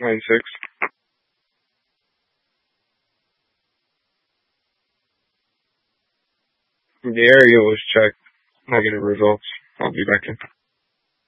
9-6. The area was checked. Negative results. I'll be back in.